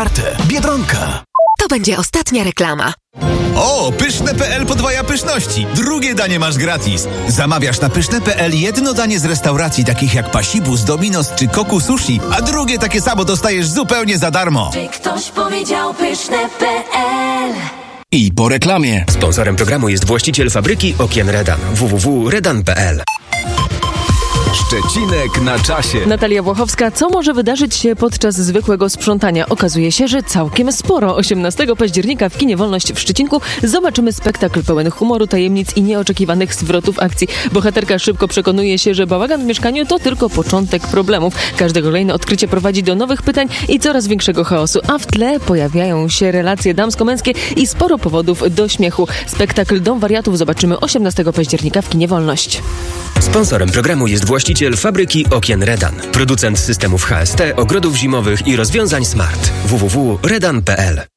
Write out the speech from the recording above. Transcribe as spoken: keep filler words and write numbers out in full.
otwarte. Biedronka. To będzie ostatnia reklama. O, pyszne kropka pe el podwaja pyszności. Drugie danie masz gratis. Zamawiasz na pyszne kropka pe el jedno danie z restauracji takich jak Pasibus, Dominos czy Koku Sushi, a drugie takie samo dostajesz zupełnie za darmo. Czy ktoś powiedział pyszne kropka pe el? I po reklamie. Sponsorem programu jest właściciel fabryki okien Redan. w w w kropka redan kropka pe el. Szczecinek na czasie. Natalia Włochowska, co może wydarzyć się podczas zwykłego sprzątania? Okazuje się, że całkiem sporo. osiemnastego października w kinie Wolność w Szczecinku zobaczymy spektakl pełen humoru, tajemnic i nieoczekiwanych zwrotów akcji. Bohaterka szybko przekonuje się, że bałagan w mieszkaniu to tylko początek problemów. Każde kolejne odkrycie prowadzi do nowych pytań i coraz większego chaosu, a w tle pojawiają się relacje damsko-męskie i sporo powodów do śmiechu. Spektakl Dom Wariatów zobaczymy osiemnastego października w kinie Wolność. Sponsorem programu jest właściciel fabryki okien Redan. Producent systemów H S T, ogrodów zimowych i rozwiązań smart. w w w kropka redan kropka pe el.